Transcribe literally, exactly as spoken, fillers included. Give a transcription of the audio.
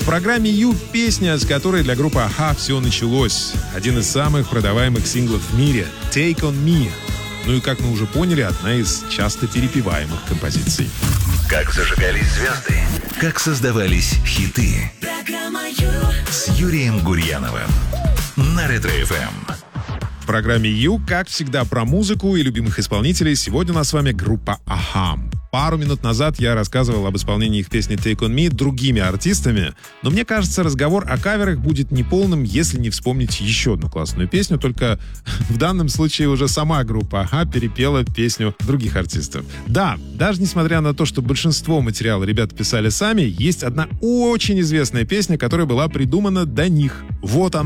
В программе «Ю» песня, с которой для группы а-ха все началось. Один из самых продаваемых синглов в мире «Take on Me». Ну и, как мы уже поняли, одна из часто перепеваемых композиций. Как зажигались звезды, как создавались хиты. Программа «Ю» с Юрием Гурьяновым на Ретро-эф эм. В программе «Ю», как всегда, про музыку и любимых исполнителей. Сегодня у нас с вами группа а-ха. Пару минут назад я рассказывал об исполнении их песни «Take on Me» другими артистами, но мне кажется, разговор о каверах будет неполным, если не вспомнить еще одну классную песню, только в данном случае уже сама группа а-ха перепела песню других артистов. Да, даже несмотря на то, что большинство материала ребята писали сами, есть одна очень известная песня, которая была придумана до них. Вот она.